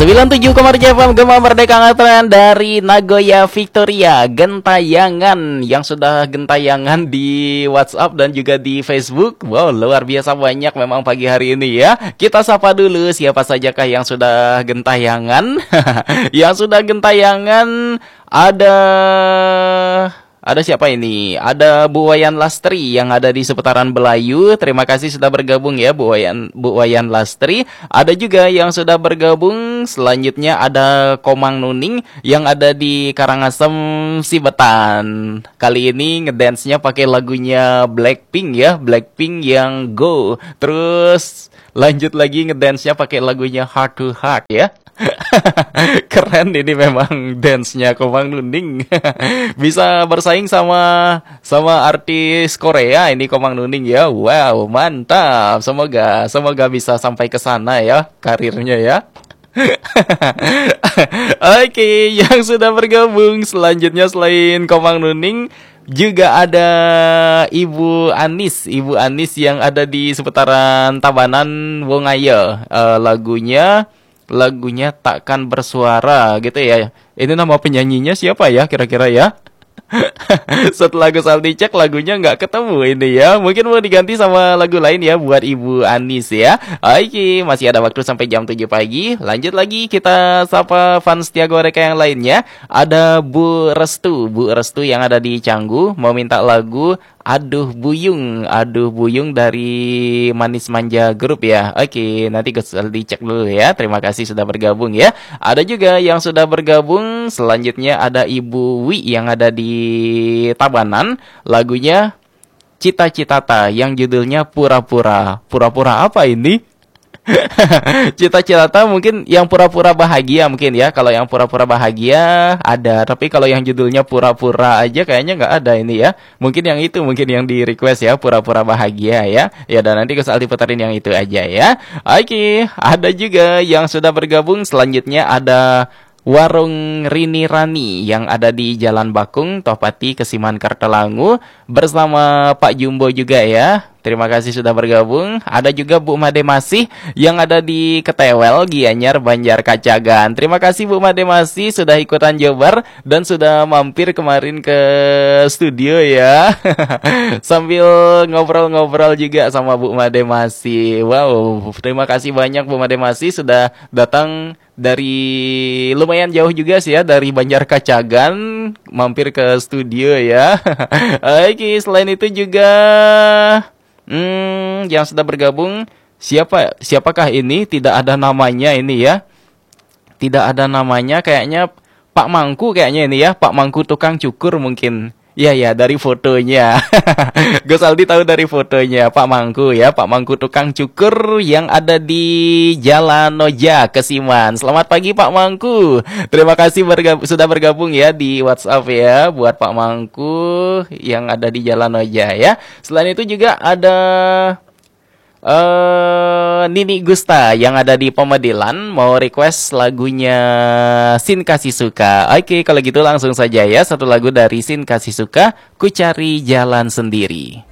97,7 FM Gema Merdeka Ngatren dari Nagoya Victoria. Gentayangan yang sudah gentayangan di WhatsApp dan juga di Facebook. Wow, luar biasa banyak memang pagi hari ini ya. Kita sapa dulu siapa sajakah yang sudah gentayangan. Yang sudah gentayangan ada siapa ini? Ada Bu Wayan Lastri yang ada di seputaran Belayu. Terima kasih sudah bergabung ya Bu Wayan Lastri. Ada juga yang sudah bergabung. Selanjutnya ada Komang Nuning yang ada di Karangasem Sibetan. Kali ini ngedance-nya pakai lagunya Blackpink ya, Blackpink yang Go. Terus lanjut lagi ngedance-nya pakai lagunya Heart to Heart ya. Keren ini memang dance-nya Komang Nuning. Bisa bersaing sama artis Korea ini Komang Nuning ya. Wow, mantap. Semoga bisa sampai ke sana ya karirnya ya. Oke, yang sudah bergabung selanjutnya selain Komang Nuning juga ada Ibu Anis yang ada di seputaran Tabanan Wongaya. Lagunya Takkan Bersuara gitu ya. Ini nama penyanyinya siapa ya kira-kira ya? Setelah Gus Aldi cek lagunya nggak ketemu ini ya. Mungkin mau diganti sama lagu lain ya buat Ibu Anis ya. Oke, masih ada waktu sampai jam 7 pagi. Lanjut lagi kita sapa fans Tiago Reka yang lainnya. Ada Bu Restu yang ada di Canggu mau minta lagu Aduh Buyung dari Manis Manja Group ya. Oke, nanti Gus Aldi cek dulu ya. Terima kasih sudah bergabung ya. Ada juga yang sudah bergabung. Selanjutnya ada Ibu Wi yang ada di Tabanan. Lagunya Cita-Citata yang judulnya Pura-Pura. Pura-pura apa ini? Cita-cita mungkin yang pura-pura bahagia mungkin ya. Kalau yang pura-pura bahagia ada, tapi kalau yang judulnya pura-pura aja kayaknya nggak ada ini ya. Mungkin yang itu yang di request ya, pura-pura bahagia ya. Ya dan nanti Gus Aldi putarin yang itu aja ya. Oke, ada juga yang sudah bergabung. Selanjutnya ada Warung Rini Rani yang ada di Jalan Bakung, Tohpati, Kesiman, Kartalangu bersama Pak Jumbo juga ya. Terima kasih sudah bergabung. Ada juga Bu Made Masih yang ada di Ketewel, Gianyar, Banjar Kacagan. Terima kasih Bu Made Masih sudah ikutan Jobar dan sudah mampir kemarin ke studio ya. Sambil ngobrol-ngobrol juga sama Bu Made Masih. Wow, terima kasih banyak Bu Made Masih sudah datang dari lumayan jauh juga sih ya, dari Banjar Kacagan mampir ke studio ya. Oke, selain itu juga yang sudah bergabung siapakah ini? Tidak ada namanya ini ya. Tidak ada namanya, kayaknya Pak Mangku kayaknya ini ya, Pak Mangku tukang cukur mungkin. Iya, dari fotonya. Gus Aldi tahu dari fotonya Pak Mangku ya, Pak Mangku tukang cukur yang ada di Jalan Noja, Kesiman. Selamat pagi Pak Mangku. Terima kasih sudah bergabung ya di WhatsApp ya buat Pak Mangku yang ada di Jalan Noja ya. Selain itu juga ada Nini Gusta yang ada di Pemedilan mau request lagunya Sin Kasih Suka. Oke, kalau gitu langsung saja ya, satu lagu dari Sin Kasih Suka, Ku Cari Jalan Sendiri.